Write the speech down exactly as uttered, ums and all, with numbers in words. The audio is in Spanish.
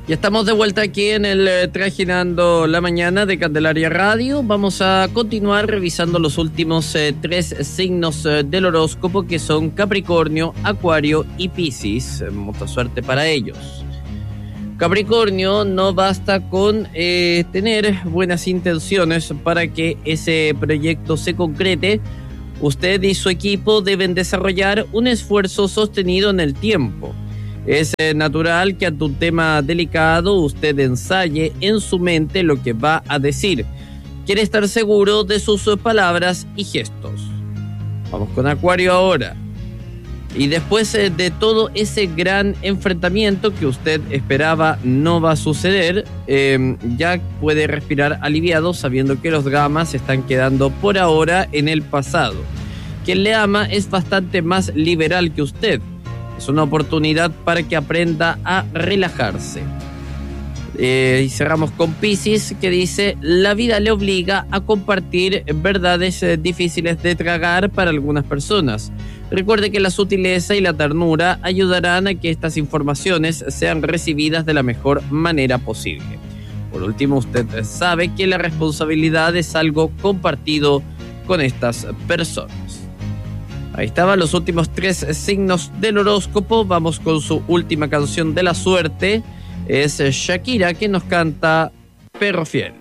Ya estamos de vuelta aquí en el eh, Trajinando la Mañana de Candelaria Radio. Vamos a continuar revisando los últimos eh, tres signos eh, del horóscopo, que son Capricornio, Acuario y Piscis. Eh, mucha suerte para ellos. Capricornio, no basta con eh, tener buenas intenciones para que ese proyecto se concrete. Usted y su equipo deben desarrollar un esfuerzo sostenido en el tiempo. Es eh, natural que ante un tema delicado usted ensaye en su mente lo que va a decir. Quiere estar seguro de sus palabras y gestos. Vamos con Acuario ahora. Y después eh, de todo ese gran enfrentamiento que usted esperaba no va a suceder, eh, ya puede respirar aliviado sabiendo que los gamas están quedando por ahora en el pasado. Quien le ama es bastante más liberal que usted. Es una oportunidad para que aprenda a relajarse. Eh, y cerramos con Piscis, que dice: la vida le obliga a compartir verdades eh, difíciles de tragar para algunas personas. Recuerde que la sutileza y la ternura ayudarán a que estas informaciones sean recibidas de la mejor manera posible. Por último, usted sabe que la responsabilidad es algo compartido con estas personas. Ahí estaban los últimos tres signos del horóscopo. Vamos con su última canción de la suerte. Es Shakira, que nos canta Perro Fiel.